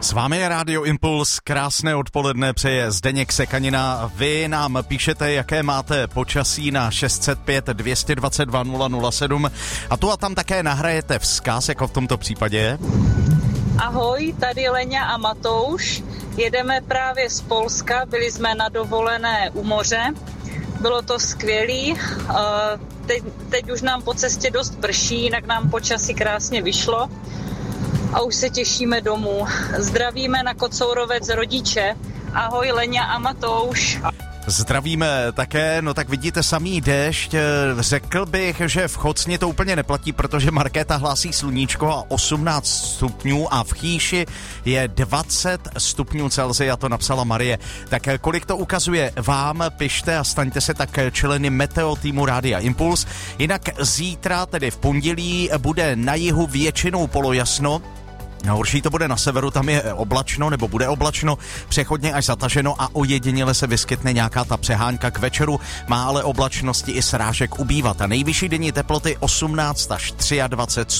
S vámi je Rádio Impuls, krásné odpoledne přeje Zdeněk Sekanina. Vy nám píšete, jaké máte počasí na 605 222 007 a tu a tam také nahrajete vzkaz, jako v tomto případě. Ahoj, tady Leňa a Matouš. Jedeme právě z Polska, byli jsme na dovolené u moře. Bylo to skvělý. Teď už nám po cestě dost prší, jinak nám počasí krásně vyšlo. A už se těšíme domů. Zdravíme na Kocourovec rodiče. Ahoj Leňa a Matouš. Zdravíme také, no tak vidíte samý déšť. Řekl bych, že v Chocni to úplně neplatí, protože Markéta hlásí sluníčko a 18 stupňů a v Chýši je 20 stupňů Celsia, to napsala Marie. Tak kolik to ukazuje vám, pište a staňte se tak členy Meteo týmu Rádia Impuls. Jinak zítra, tedy v pondělí, bude na jihu většinou polojasno. Horší to bude na severu, tam je oblačno, nebo bude oblačno, přechodně až zataženo a ojediněle se vyskytne nějaká ta přehánka k večeru, má ale oblačnosti i srážek ubývat. A nejvyšší denní teploty 18 až 23